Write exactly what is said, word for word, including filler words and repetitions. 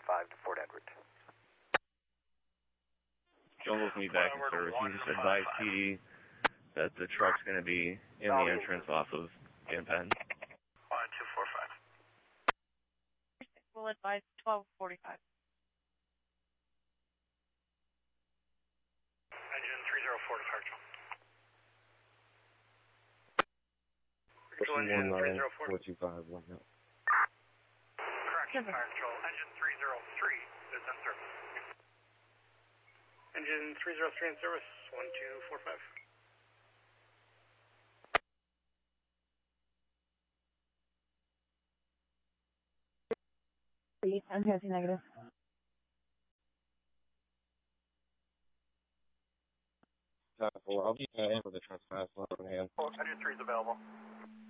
five to Fort Edward. Jungle's me back in service. You just advise P D that the truck's going to be in the entrance off of Dan Penn. one two four five. We'll advise twelve forty-five. Engine three zero four to fire control. One nine four two five one now. Correction, fire control. Engine three zero three is in service. Engine three zero three in service. One two four five. I'm passing negative. I'll be in for the trespass on hand. Engine three is available.